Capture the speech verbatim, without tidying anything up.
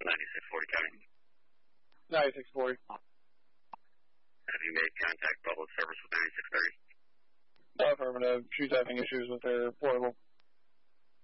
ninety-six forty county. ninety-six forty. Have you made contact public service with ninety-six thirty? No, affirmative. She's having issues with her portable.